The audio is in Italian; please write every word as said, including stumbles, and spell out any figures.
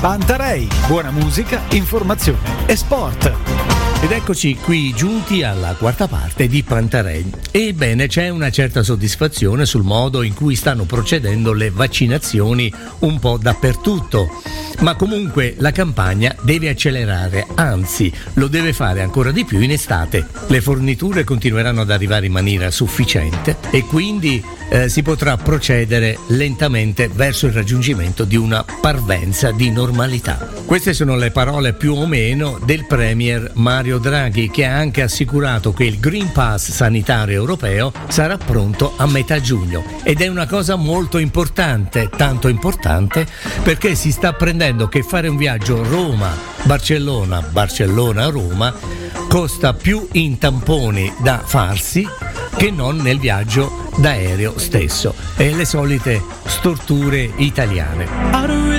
Pantarei, buona musica, informazione e sport. Ed eccoci qui giunti alla quarta parte di Pantarei. Ebbene, c'è una certa soddisfazione sul modo in cui stanno procedendo le vaccinazioni un po' dappertutto. Ma comunque la campagna deve accelerare, anzi lo deve fare ancora di più in estate. Le forniture continueranno ad arrivare in maniera sufficiente e quindi eh, si potrà procedere lentamente verso il raggiungimento di una parvenza di normalità. Queste sono le parole più o meno del premier Mario Draghi, che ha anche assicurato che il Green Pass sanitario europeo sarà pronto a metà giugno, ed è una cosa molto importante, tanto importante perché si sta prendendo che fare un viaggio Roma-Barcellona, Barcellona-Roma costa più in tamponi da farsi che non nel viaggio d'aereo stesso, e le solite storture italiane.